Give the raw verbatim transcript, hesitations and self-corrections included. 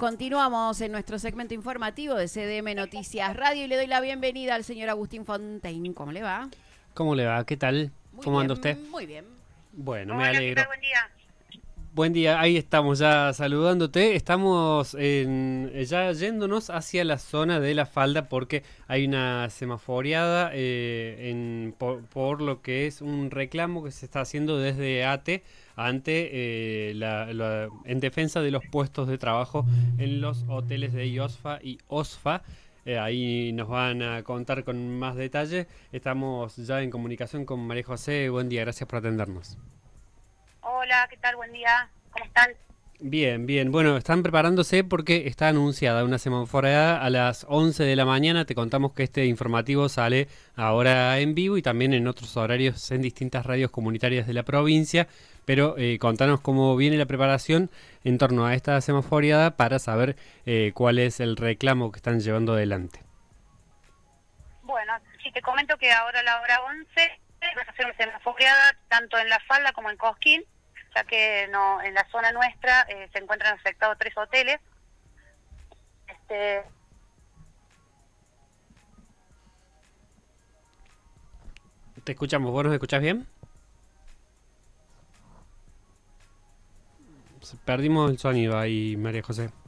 Continuamos en nuestro segmento informativo de C D M Noticias Radio y le doy la bienvenida al señor Agustín Fontaine. ¿Cómo le va? ¿Cómo le va? ¿Qué tal? Muy ¿Cómo bien, anda usted? Muy bien. Bueno, Hola, me alegro. ¿qué tal? Buen día. Buen día, ahí estamos ya saludándote. Estamos en, ya yéndonos hacia la zona de la falda porque hay una semaforeada eh, en, por, por lo que es un reclamo que se está haciendo desde ATE ante eh, la, la, en defensa de los puestos de trabajo en los hoteles de IOSFA y OSFA. Eh, ahí nos van a contar con más detalle. Estamos ya en comunicación con María José. Buen día, gracias por atendernos. Hola, ¿qué tal? Buen día. ¿Cómo están? Bien, bien. Bueno, están preparándose porque está anunciada una semaforeada a las once de la mañana. Te contamos que este informativo sale ahora en vivo y también en otros horarios en distintas radios comunitarias de la provincia. Pero eh, contanos cómo viene la preparación en torno a esta semaforeada para saber eh, cuál es el reclamo que están llevando adelante. Bueno, sí, te comento que ahora a la hora once vas a hacer una semaforeada tanto en La Falda como en Cosquín, ya que no en la zona nuestra eh, se encuentran afectados tres hoteles. Este, Te escuchamos, ¿vos nos escuchás bien? Perdimos el sonido ahí, María José.